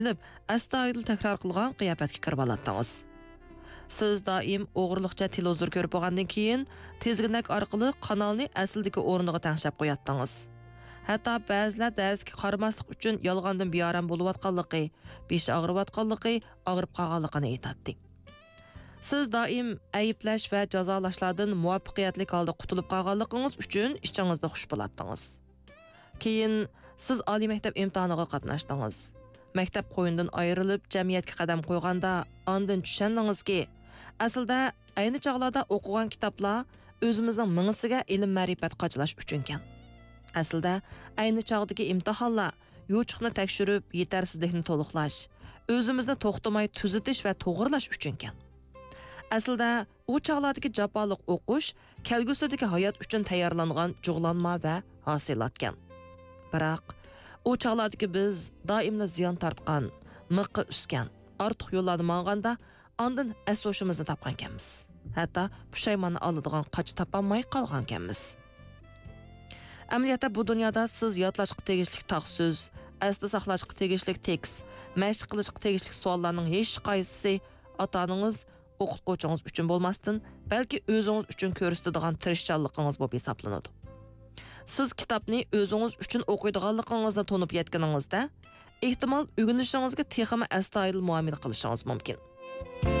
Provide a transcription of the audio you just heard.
astoydil takror qilgan qiyofatga kirib oladingiz. Siz doim o'g'irliqcha televizor ko'rib bo'lgandan keyin tezginak orqali kanalni asldagi o'rniga tangshab qo'yatdingiz. Hatto ba'zilar darsga qaramaslik uchun yolg'ondan beoram bo'layotganligi, besh og'riyotganligi, og'rib qolganligini aytadi. Siz doim ayiblash va jazolashlardan muvaffaqiyatli holda qutulib qolganligingiz uchun ishingizda xush bo'ladingiz. Keyin siz oliy maktab imtihoniga qatnashdingiz. Maktab qo'yindan ayrilib jamiyatga qadam qo'yganda ondan tushundingizki, aslida ayni chog'larda o'qigan kitoblar o'zimizning mingisiga ilm ma'rifat qochilash uchun ekan. Aslida ayni chog'dagi imtihonlar yo'chiqni tekshirib, yetarsizlikni to'liqlash, o'zimizni to'xtamay tuzitish va to'g'irlash uchun ekan. Aslida u chog'lardagi jafoliq o'qish kelgusidagi hayot uchun tayyorlangan jug'lanma va hasilat ekan. Biroq u chog'lardagi biz doimla ziyon tortgan, miqqa usgan, ortiq yo'llarni manganda ondan asosimizni topgan ekanmiz. Hatto pushaymonni oladigan qoch topolmay qolgan ekanmiz. Amaliyotda bu dunyoda siz yodlashga tegishli taqso'z, asli saqlashga tegishli tekst, mashq qilishga tegishli savollarning hech qaysisi ota-onangiz, o'qituvchingiz uchun bo'lmasdan, balki o'zingiz uchun ko'rsatadigan tirishchanligingiz bo'lib hisoblanadi. Siz kitobni o'zingiz uchun o'qiydiganligingizni to'nib yetganingizda, ehtimol o'rganishingizga texnik astoydil muomala qilishingiz mumkin.